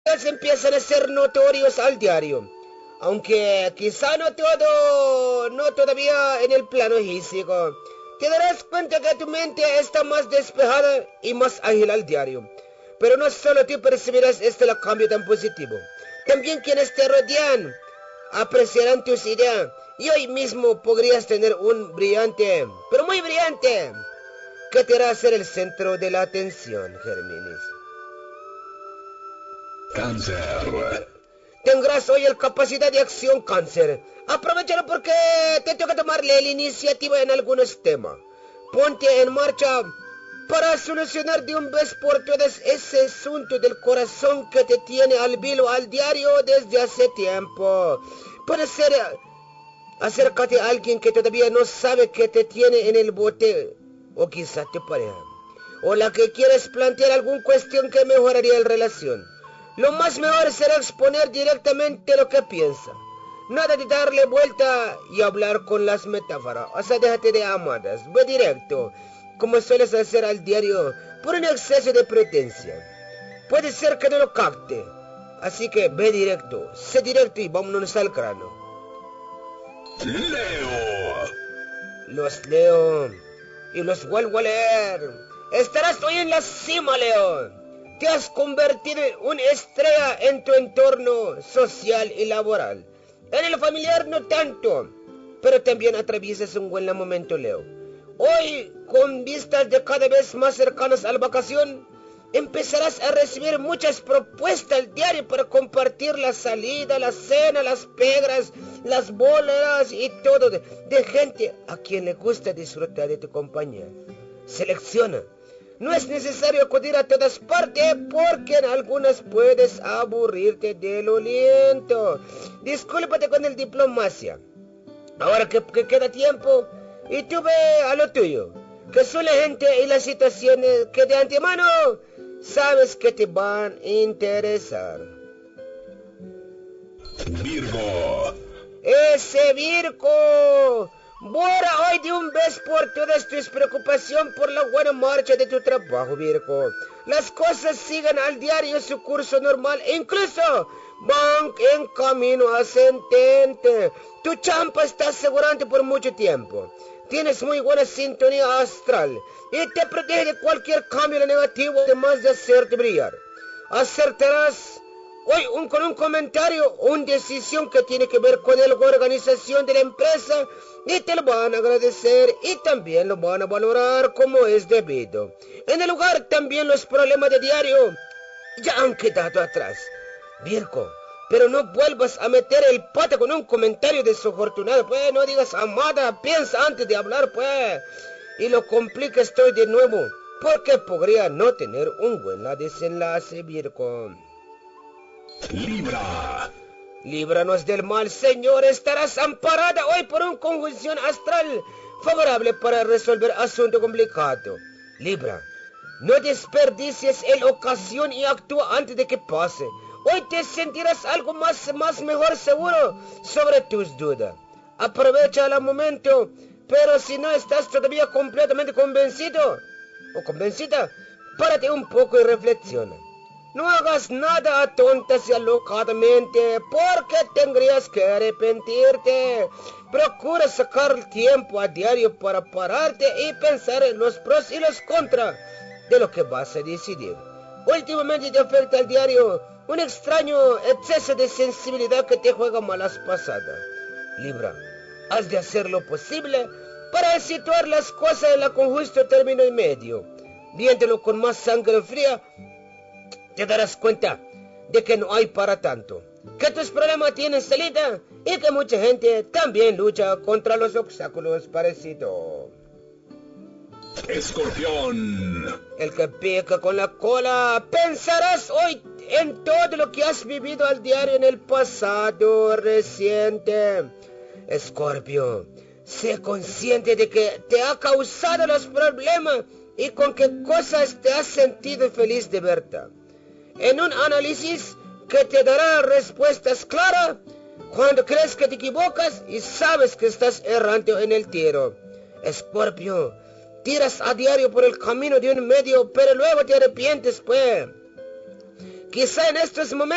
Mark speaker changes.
Speaker 1: resultados empiezan a ser notorios al diario. Aunque quizá no todavía en el plano físico. Te darás cuenta que tu mente está más despejada y más ágil al diario. Pero no solo tú percibirás este cambio tan positivo. También quienes te rodean apreciarán tus ideas. Y hoy mismo podrías tener un brillante, pero muy brillante, que te hará ser el centro de la atención, Géminis.
Speaker 2: Cáncer.
Speaker 1: Tendrás hoy la capacidad de acción, Cáncer. Aprovechalo porque te toca tomarle la iniciativa en algunos temas. Ponte en marcha para solucionar de una vez por todas ese asunto del corazón que te tiene al vilo al diario desde hace tiempo. Puede ser acércate a alguien que todavía no sabe que te tiene en el bote, o quizá tu pareja, o la que quieres plantear alguna cuestión que mejoraría la relación. Lo más mejor será exponer directamente lo que piensa. Nada de darle vuelta y hablar con las metáforas. O sea, déjate de amadas. Ve directo, como sueles hacer al diario, por un exceso de pretencia. Puede ser que no lo capte. Así que ve directo, sé directo y vámonos al grano.
Speaker 2: Leo.
Speaker 1: Los leo y los vuelvo a leer. Estarás hoy en la cima, Leo. Te has convertido en una estrella en tu entorno social y laboral. En el familiar no tanto, pero también atraviesas un buen momento, Leo. Hoy, con vistas de cada vez más cercanas a la vacación, empezarás a recibir muchas propuestas al diario para compartir la salida, la cena, las pegras, las bolas y todo de gente a quien le gusta disfrutar de tu compañía. Selecciona. No es necesario acudir a todas partes porque en algunas puedes aburrirte de lo lento. Discúlpate con el diplomacia. Ahora que queda tiempo, y tú ve a lo tuyo, que son la gente y las situaciones que de antemano sabes que te van a interesar.
Speaker 2: Virgo.
Speaker 1: Ese Virgo, borra hoy de un vez por todas tus preocupaciones por la buena marcha de tu trabajo, Virgo. Las cosas siguen al diario su curso normal, incluso van en camino ascendente. Tu chamba está asegurante por mucho tiempo. Tienes muy buena sintonía astral y te protege de cualquier cambio negativo, además de hacerte brillar. Acertarás hoy con un comentario o una decisión que tiene que ver con la organización de la empresa y te lo van a agradecer y también lo van a valorar como es debido. En el lugar también los problemas de diario ya han quedado atrás, Virgo. Pero no vuelvas a meter el pata con un comentario desafortunado, pues. No digas, amada, piensa antes de hablar, pues. Y lo complica estoy de nuevo, porque podría no tener un buen desenlace, Virgo.
Speaker 2: Libra.
Speaker 1: Líbranos del mal, Señor. Estarás amparada hoy por una conjunción astral favorable para resolver asunto complicado. Libra, no desperdicies la ocasión y actúa antes de que pase. Hoy te sentirás algo más mejor seguro sobre tus dudas. Aprovecha el momento, pero si no estás todavía completamente convencido o convencida, párate un poco y reflexiona. No hagas nada a tontas y alocadamente, porque tendrías que arrepentirte. Procura sacar tiempo a diario para pararte y pensar en los pros y los contras de lo que vas a decidir. Últimamente te afecta al diario un extraño exceso de sensibilidad que te juega malas pasadas. Libra, has de hacer lo posible para situar las cosas en con justo término y medio. Viéndolo con más sangre fría, te darás cuenta de que no hay para tanto, que tus problemas tienen salida y que mucha gente también lucha contra los obstáculos parecidos.
Speaker 2: Escorpión.
Speaker 1: El que pica con la cola. Pensarás hoy en todo lo que has vivido al diario en el pasado reciente. Escorpio, sé consciente de que te ha causado los problemas y con qué cosas te has sentido feliz de verdad. En un análisis que te dará respuestas claras cuando crees que te equivocas y sabes que estás errante en el tiro. Escorpio, tiras a diario por el camino de un medio, pero luego te arrepientes, pues. Quizá en estos momentos